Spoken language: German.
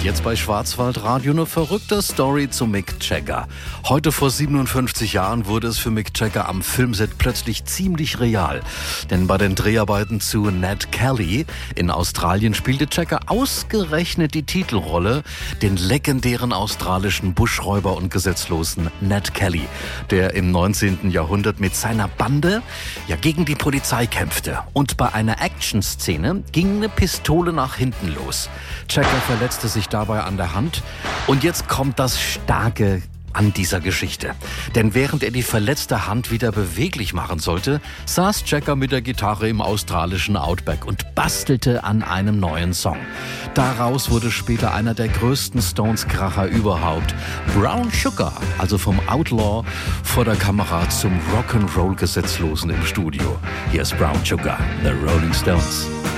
Jetzt bei Schwarzwaldradio eine verrückte Story zu Mick Jagger. Heute vor 57 Jahren wurde es für Mick Jagger am Filmset plötzlich ziemlich real. Denn bei den Dreharbeiten zu Ned Kelly in Australien spielte Jagger ausgerechnet die Titelrolle, den legendären australischen Buschräuber und Gesetzlosen Ned Kelly, der im 19. Jahrhundert mit seiner Bande gegen die Polizei kämpfte. Und bei einer Action-Szene ging eine Pistole nach hinten los. Jagger verletzte sich dabei an der Hand. Und jetzt kommt das Starke an dieser Geschichte. Denn während er die verletzte Hand wieder beweglich machen sollte, saß Jagger mit der Gitarre im australischen Outback und bastelte an einem neuen Song. Daraus wurde später einer der größten Stones-Kracher überhaupt. Brown Sugar, also vom Outlaw vor der Kamera zum Rock'n'Roll-Gesetzlosen im Studio. Hier ist Brown Sugar, The Rolling Stones.